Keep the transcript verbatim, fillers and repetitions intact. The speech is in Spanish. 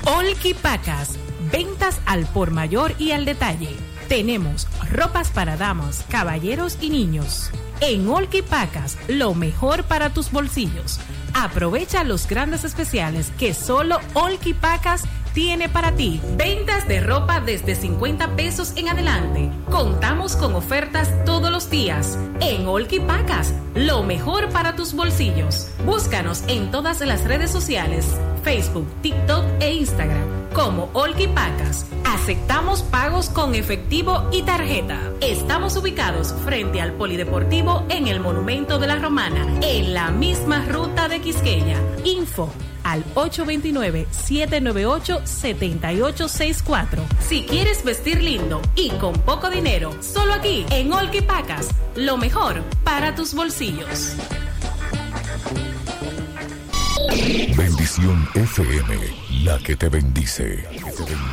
Olquipacas, ventas al por mayor y al detalle. Tenemos ropas para damas, caballeros y niños. En Olquipacas, lo mejor para tus bolsillos. Aprovecha los grandes especiales que solo Olquipacas tiene para ti. Ventas de ropa desde cincuenta pesos en adelante. Contamos con ofertas todos los días. En Olquipacas, lo mejor para tus bolsillos. Búscanos en todas las redes sociales, Facebook, TikTok e Instagram como Olquipacas. Aceptamos pagos con efectivo y tarjeta. Estamos ubicados frente al Polideportivo en el Monumento de la Romana, en la misma ruta de Quisqueya. Info al ocho dos nueve, siete nueve ocho, siete ocho seis cuatro. Si quieres vestir lindo y con poco dinero, solo aquí en Olquipacas, lo mejor para tus bolsillos. Bendición F M, la que te bendice. La que te bendice.